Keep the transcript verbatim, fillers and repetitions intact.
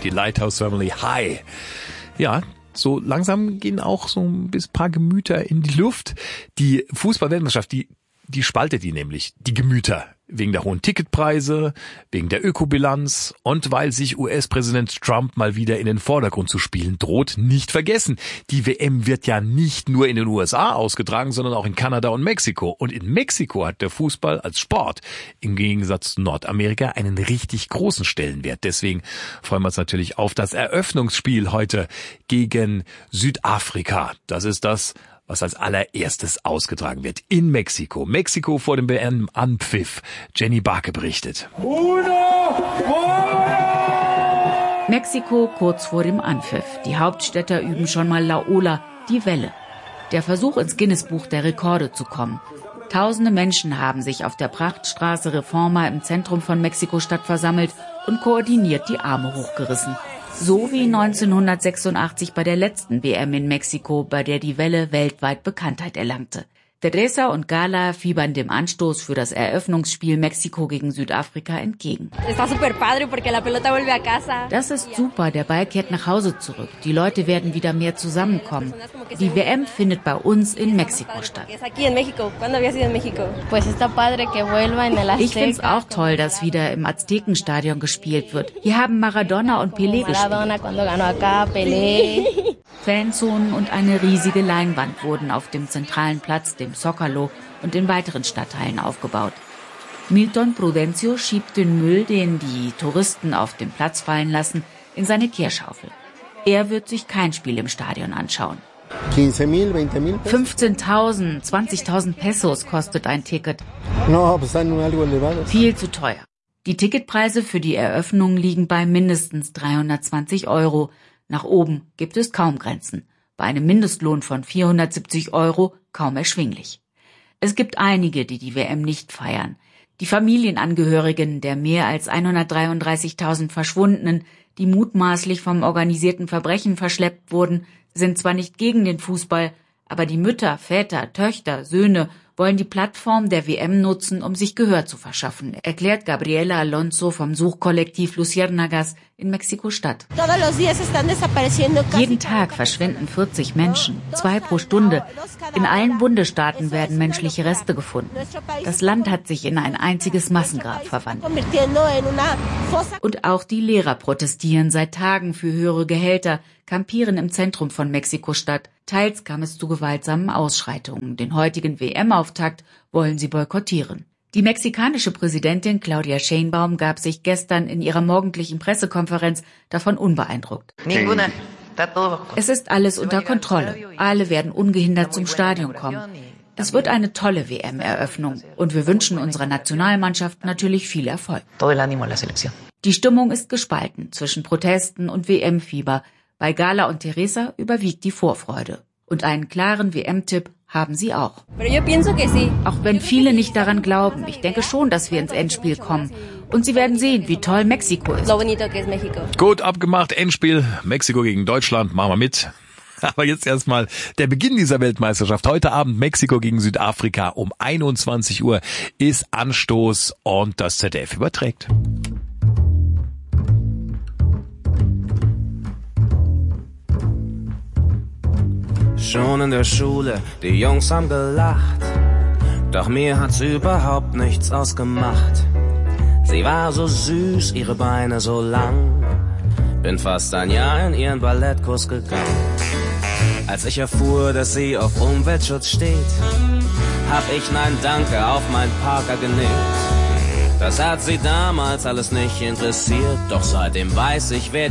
die Lighthouse Family. Hi. Ja, so langsam gehen auch so ein paar Gemüter in die Luft. Die Fußball-Weltmeisterschaft, die, die spaltet die nämlich, die Gemüter. Wegen der hohen Ticketpreise, wegen der Ökobilanz und weil sich U S-Präsident Trump mal wieder in den Vordergrund zu spielen droht. Nicht vergessen, die W M wird ja nicht nur in den U S A ausgetragen, sondern auch in Kanada und Mexiko. Und in Mexiko hat der Fußball als Sport im Gegensatz zu Nordamerika einen richtig großen Stellenwert. Deswegen freuen wir uns natürlich auf das Eröffnungsspiel heute gegen Südafrika. Das ist das, was als allererstes ausgetragen wird in Mexiko. Mexiko vor dem W M-Anpfiff. Jenny Barke berichtet. Mexiko kurz vor dem Anpfiff. Die Hauptstädter üben schon mal La Ola, die Welle. Der Versuch, ins Guinness-Buch der Rekorde zu kommen. Tausende Menschen haben sich auf der Prachtstraße Reforma im Zentrum von Mexiko-Stadt versammelt und koordiniert die Arme hochgerissen. So wie neunzehnhundertsechsundachtzig bei der letzten W M in Mexiko, bei der die Welle weltweit Bekanntheit erlangte. Teresa und Gala fiebern dem Anstoß für das Eröffnungsspiel Mexiko gegen Südafrika entgegen. Das ist super, der Ball kehrt nach Hause zurück. Die Leute werden wieder mehr zusammenkommen. Die W M findet bei uns in Mexiko statt. Ich finde es auch toll, dass wieder im Aztekenstadion gespielt wird. Hier haben Maradona und Pelé gespielt. Fanzonen und eine riesige Leinwand wurden auf dem zentralen Platz, dem Zócalo, und in weiteren Stadtteilen aufgebaut. Milton Prudencio schiebt den Müll, den die Touristen auf dem Platz fallen lassen, in seine Kehrschaufel. Er wird sich kein Spiel im Stadion anschauen. fünfzehntausend, zwanzigtausend Pesos kostet ein Ticket. Viel zu teuer. Die Ticketpreise für die Eröffnung liegen bei mindestens dreihundertzwanzig Euro. Nach oben gibt es kaum Grenzen. Bei einem Mindestlohn von vierhundertsiebzig Euro kaum erschwinglich. Es gibt einige, die die W M nicht feiern. Die Familienangehörigen der mehr als hundertdreiunddreißigtausend Verschwundenen, die mutmaßlich vom organisierten Verbrechen verschleppt wurden, sind zwar nicht gegen den Fußball, aber die Mütter, Väter, Töchter, Söhne wollen die Plattform der W M nutzen, um sich Gehör zu verschaffen, erklärt Gabriela Alonso vom Suchkollektiv Luciérnagas in Mexiko-Stadt. Jeden Tag verschwinden vierzig Menschen, zwei pro Stunde. In allen Bundesstaaten werden menschliche Reste gefunden. Das Land hat sich in ein einziges Massengrab verwandelt. Und auch die Lehrer protestieren seit Tagen für höhere Gehälter, kampieren im Zentrum von Mexiko-Stadt. Teils kam es zu gewaltsamen Ausschreitungen. Den heutigen W M-Auftakt wollen sie boykottieren. Die mexikanische Präsidentin Claudia Sheinbaum gab sich gestern in ihrer morgendlichen Pressekonferenz davon unbeeindruckt. Es ist alles unter Kontrolle. Alle werden ungehindert zum Stadion kommen. Es wird eine tolle W M-Eröffnung und wir wünschen unserer Nationalmannschaft natürlich viel Erfolg. Die Stimmung ist gespalten zwischen Protesten und W M-Fieber. Bei Gala und Teresa überwiegt die Vorfreude. Und einen klaren W M-Tipp haben sie auch. Auch wenn viele nicht daran glauben, ich denke schon, dass wir ins Endspiel kommen. Und sie werden sehen, wie toll Mexiko ist. Gut, abgemacht, Endspiel. Mexiko gegen Deutschland, machen wir mit. Aber jetzt erstmal der Beginn dieser Weltmeisterschaft. Heute Abend Mexiko gegen Südafrika um einundzwanzig Uhr ist Anstoß und das Z D F überträgt. Schon in der Schule, die Jungs haben gelacht, doch mir hat's überhaupt nichts ausgemacht. Sie war so süß, ihre Beine so lang, bin fast ein Jahr in ihren Ballettkurs gegangen. Als ich erfuhr, dass sie auf Umweltschutz steht, hab ich Nein Danke auf mein Parker genäht. Das hat sie damals alles nicht interessiert, doch seitdem weiß ich, wer die